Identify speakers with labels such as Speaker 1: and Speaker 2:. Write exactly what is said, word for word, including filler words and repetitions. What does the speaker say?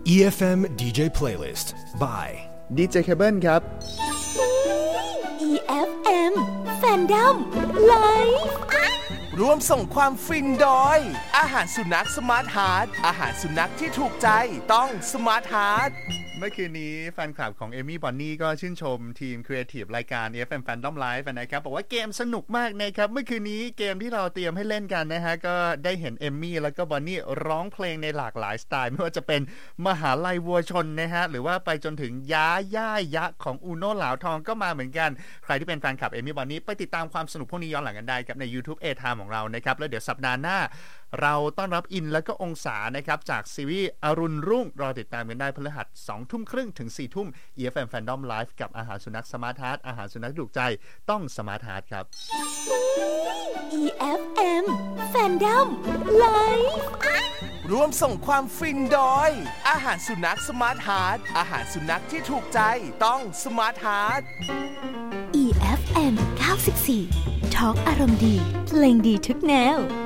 Speaker 1: อี เอฟ เอ็ม ดี เจ Playlist by
Speaker 2: ดี เจ Cable ครับ
Speaker 3: อี เอฟ เอ็ม Fandom Live
Speaker 4: ร่วมส่งความฟินโดยอาหารสุนัขสมาร์ทฮาร์ทอาหารสุนัขที่ถูกใจต้องสมาร์ทฮาร์ท
Speaker 2: เมื่อคืนนี้แฟนคลับของเอมี่บอนนี่ก็ชื่นชมทีมครีเอทีฟรายการ อี เอฟ เอ็ม Fandom Live นะครับบอกว่าเกมสนุกมากนะครับเมื่อคืนนี้เกมที่เราเตรียมให้เล่นกันนะฮะก็ได้เห็นเอมี่แล้วก็บอนนี่ร้องเพลงในหลากหลายสไตล์ไม่ว่าจะเป็นมหาลัยวัวชนนะฮะหรือว่าไปจนถึงย้าย่ายยะของอูโน่เหลาทองก็มาเหมือนกันใครที่เป็นแฟนคลับเอมี่บอนนี่ไปติดตามความสนุกพวกนี้ย้อนหลังกันได้กับใน YouTube A Time ของเรานะครับแล้วเดี๋ยวสัปดาห์หน้าเราต้อนรับอินแล้วก็องศานะครับจากซีรีส์อรุณรุ่งรอติดตามกันได้พฤหัส สองทุ่มครึ่งถึง สี่ทุ่ม อี เอฟ เอ็ม Fandom Live กับอาหารสุนัขสมาร์ทฮาร์ทอาหารสุนัขถูกใจต้องสมาร์ทฮาร์ทครับ
Speaker 3: อี เอฟ เอ็ม Fandom Live
Speaker 4: ร่วมส่งความฟินโดยอาหารสุนัขสมาร์ทฮาร์ทอาหารสุนัขที่ถูกใจต้องสมาร์ทฮาร์ท
Speaker 3: อี เอฟ เอ็ม เก้าสิบสี่ ทอล์กอารมณ์ดีเพลงดีทุกแนว